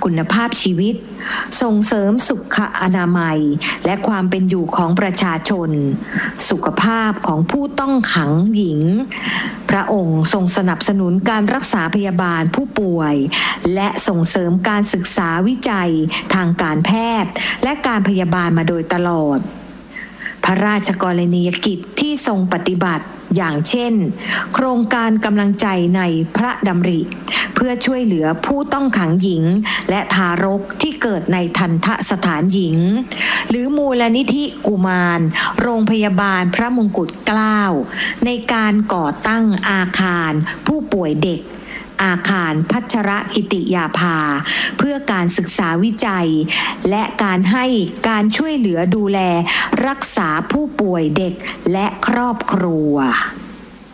คุณภาพชีวิตส่งเสริมสุขอนามัยและความเป็นอยู่ของประชาชนสุขภาพของผู้ต้องขังหญิงพระองค์ทรงสนับสนุนการรักษาพยาบาลผู้ป่วยและส่งเสริมการศึกษาวิจัยทางการแพทย์และการพยาบาลมาโดยตลอดพระราชกรณียกิจที่ทรงปฏิบัติอย่างเช่นโครงการกำลังใจในพระดำริเพื่อช่วยเหลือผู้ต้องขังหญิงและทารกที่เกิดในทัณฑสถานหญิงหรือมูลนิธิกุมารโรงพยาบาลพระมงกุฎเกล้าในการก่อตั้งอาคารผู้ป่วยเด็กอาคารพัชรกิติยาภาเพื่อการศึกษาวิจัยและการให้การช่วยเหลือดูแลรักษาผู้ป่วยเด็กและครอบครัว